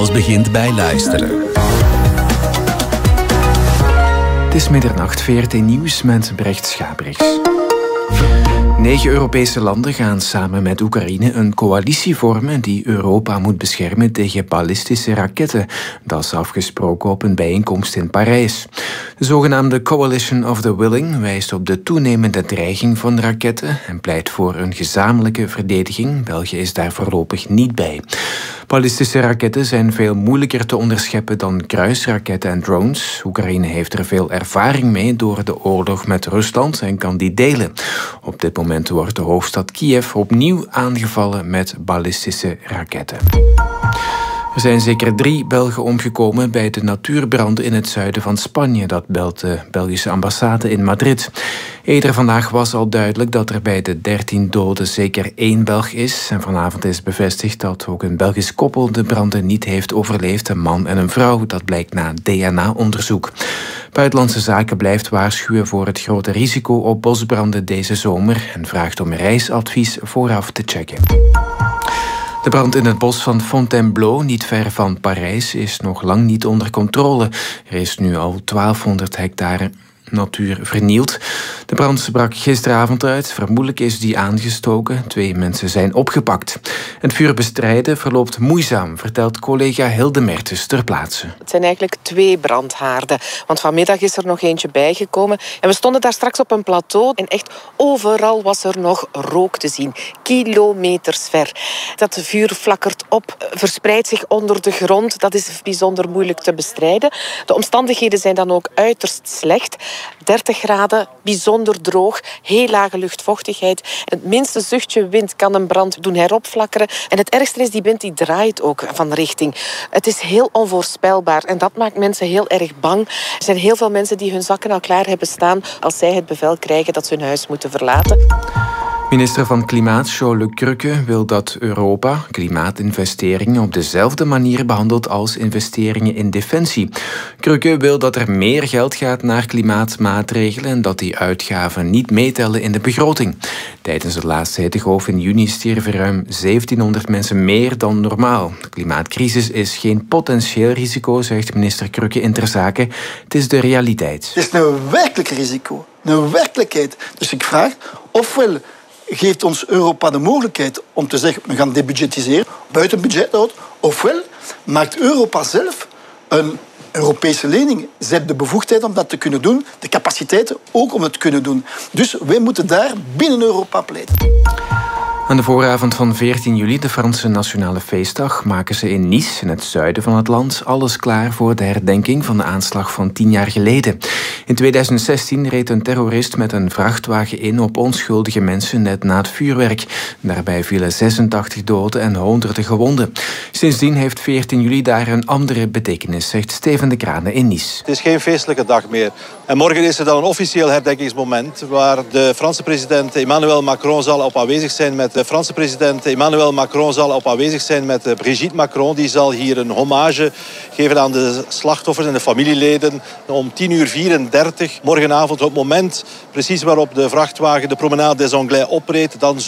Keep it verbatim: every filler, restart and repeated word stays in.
Alles begint bij luisteren. Het is middernacht, V R T Nieuws met Brecht Schabriks. Negen Europese landen gaan samen met Oekraïne een coalitie vormen die Europa moet beschermen tegen ballistische raketten. Dat is afgesproken op een bijeenkomst in Parijs. De zogenaamde Coalition of the Willing wijst op de toenemende dreiging van raketten en pleit voor een gezamenlijke verdediging. België is daar voorlopig niet bij. Ballistische raketten zijn veel moeilijker te onderscheppen dan kruisraketten en drones. Oekraïne heeft er veel ervaring mee door de oorlog met Rusland en kan die delen. Op dit moment wordt de hoofdstad Kiev opnieuw aangevallen met ballistische raketten. Er zijn zeker drie Belgen omgekomen bij de natuurbranden in het zuiden van Spanje. Dat meldt de Belgische ambassade in Madrid. Eerder vandaag was al duidelijk dat er bij de dertien doden zeker één Belg is. En vanavond is bevestigd dat ook een Belgisch koppel de branden niet heeft overleefd. Een man en een vrouw, dat blijkt na D N A-onderzoek. Buitenlandse Zaken blijft waarschuwen voor het grote risico op bosbranden deze zomer en vraagt om reisadvies vooraf te checken. De brand in het bos van Fontainebleau, niet ver van Parijs, is nog lang niet onder controle. Er is nu al twaalfhonderd hectare natuur vernield. De brand brak gisteravond uit. Vermoedelijk is die aangestoken. Twee mensen zijn opgepakt. Het vuur bestrijden verloopt moeizaam, vertelt collega Hilde Mertens ter plaatse. Het zijn eigenlijk twee brandhaarden. Want vanmiddag is er nog eentje bijgekomen. En we stonden daar straks op een plateau. En echt overal was er nog rook te zien. Kilometers ver. Dat vuur flakkert op, verspreidt zich onder de grond. Dat is bijzonder moeilijk te bestrijden. De omstandigheden zijn dan ook uiterst slecht. dertig graden, bijzonder droog, heel lage luchtvochtigheid. Het minste zuchtje wind kan een brand doen heropflakkeren. En het ergste is, die wind die draait ook van richting. Het is heel onvoorspelbaar en dat maakt mensen heel erg bang. Er zijn heel veel mensen die hun zakken al klaar hebben staan als zij het bevel krijgen dat ze hun huis moeten verlaten. Minister van Klimaat, Jean Luc Rukke, wil dat Europa klimaatinvesteringen op dezelfde manier behandelt als investeringen in defensie. Rukke wil dat er meer geld gaat naar klimaatmaatregelen en dat die uitgaven niet meetellen in de begroting. Tijdens het laatste hittegolf in juni stierven ruim zeventienhonderd mensen meer dan normaal. De klimaatcrisis is geen potentieel risico, zegt minister Rukke in Ter Zaken. Het is de realiteit. Het is een werkelijk risico, een werkelijkheid. Dus ik vraag, ofwel geeft ons Europa de mogelijkheid om te zeggen we gaan debudgetiseren, buiten budget houden, ofwel maakt Europa zelf een Europese lening. Ze hebben de bevoegdheid om dat te kunnen doen, de capaciteiten ook om het te kunnen doen. Dus wij moeten daar binnen Europa pleiten. Aan de vooravond van veertien juli, de Franse Nationale Feestdag, maken ze in Nice, in het zuiden van het land, alles klaar voor de herdenking van de aanslag van tien jaar geleden. In tweeduizend zestien reed een terrorist met een vrachtwagen in op onschuldige mensen net na het vuurwerk. Daarbij vielen zesentachtig doden en honderden gewonden. Sindsdien heeft veertien juli daar een andere betekenis, zegt Steven de Kraane in Nice. Het is geen feestelijke dag meer. En morgen is er dan een officieel herdenkingsmoment waar de Franse president Emmanuel Macron zal op aanwezig zijn met de Franse president Emmanuel Macron zal op aanwezig zijn met Brigitte Macron. Die zal hier een hommage geven aan de slachtoffers en de familieleden. Om tien uur vierendertig morgenavond, op het moment precies waarop de vrachtwagen de Promenade des Anglais opreed, dan